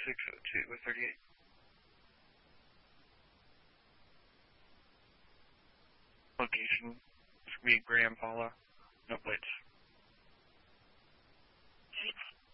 602 with 38. Location, this would be Graham Paula. No plates.